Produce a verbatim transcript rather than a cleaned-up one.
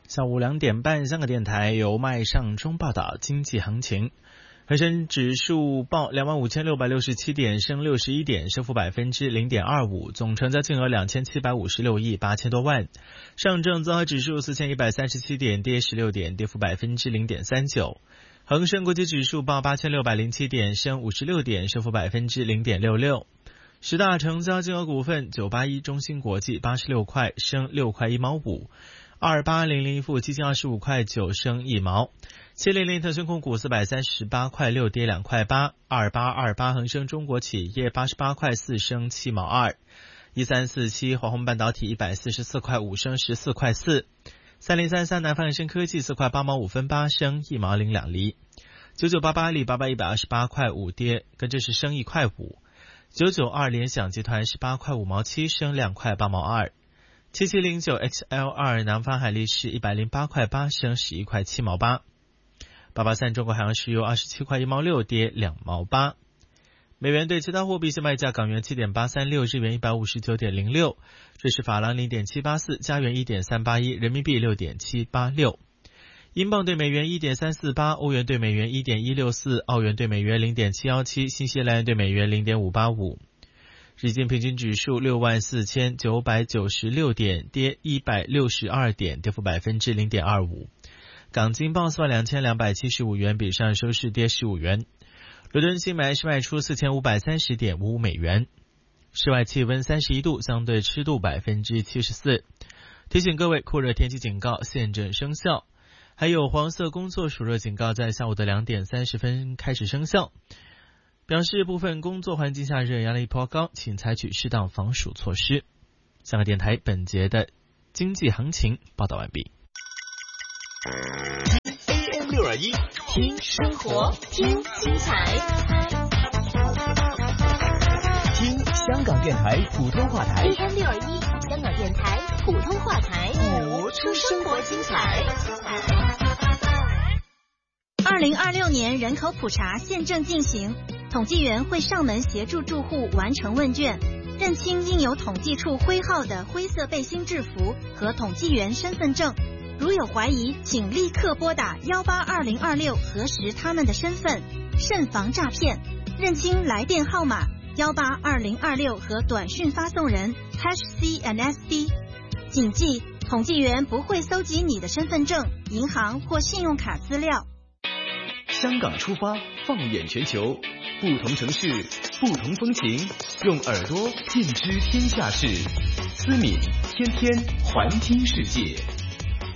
下午两点半，香港电台由麦尚中报道经济行情。恒生指数报两万五千六百六十七点，升六十一点，升幅百分之零点二五，总成交金额两千七百五十六亿八千多万。上证综合指数四千一百三十七点，跌十六点，跌幅百分之零点三九。恒生国际指数报八千六百零七点，升五十六点，升幅百分之零点六六。十大成交金额股份：九八一中芯国际八十六块，升六块一毛五。二八零零富基金二十五块九，升一毛。七零零腾讯控股四百三十八块六，跌两块八。二八二八恒生中国企业八十八块四，升七毛二。一三四七华虹半导体一百四十四块五，升十四块四。三零三三南方恒生科技四块八毛五分八，升一毛零两厘。九九八八阿里巴巴一百二十八块五，跌，跟着是升一块五。九九二联想集团十八块五毛七，升两块八毛二。七七零九 H L 二南方海力士一百零八块八，升十一块七毛八。八八三中国海洋石油二十七块一毛六，跌两毛八。美元对其他货币现卖价：港元七点八三六，日元一百五十九点零六，瑞士法郎零点七八四，加元一点三八一，人民币六点七八六。英镑对美元一点三四八，欧元对美元一点一六四，澳元对美元零点七一七，新西兰元对美元零点五八五。日经平均指数六万四千九百九十六点，跌一百六十二点，跌幅百分之零点二五。港金报四万两千两百七十五元，比上收市跌十五元。伦敦金买是卖出四千五百三十点五五美元。室外气温三十一度，相对湿度百分之七十四。提醒各位，酷热天气警告现正生效，还有黄色工作暑热警告在下午的两点三十分开始生效。表示部分工作环境下热压力颇高，请采取适当防暑措施。香港电台本节的经济行情报道完毕。 A M 六二一，听生活，听精彩，听香港电台普通话台。A M 六二一，香港电台普通话台，活出生活精彩。 二零二六年人口普查现正进行，统计员会上门协助住户完成问卷，认清应有统计处徽号的灰色背心制服和统计员身份证。如有怀疑，请立刻拨打一八二零二六核实他们的身份，慎防诈骗。认清来电号码一八二零二六和短讯发送人 C N S D。谨记，统计员不会搜集你的身份证、银行或信用卡资料。 香港出发，放眼全球，不同城市，不同风情，用耳朵尽知天下事。思敏天天环听世界。